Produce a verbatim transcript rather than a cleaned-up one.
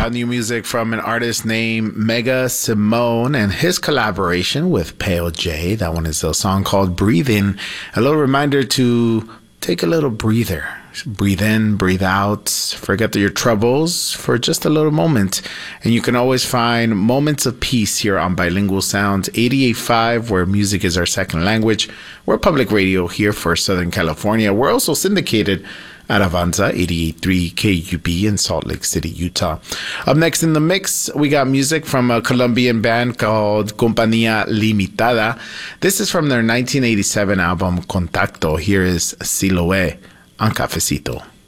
out new music from an artist named Mega Simone and his collaboration with Pale J. That one is a song called Breathing. A little reminder to take a little breather. Breathe in, breathe out, forget your troubles for just a little moment. And you can always find moments of peace here on Bilingual Sounds eighty-eight point five, where music is our second language. We're public radio here for Southern California. We're also syndicated at Avanza eighty-eight point three K U P in Salt Lake City, Utah. Up next in the mix, we got music from a Colombian band called Compañía Limitada. This is from their nineteen eighty-seven album Contacto. Here is Siloé on Cafecito.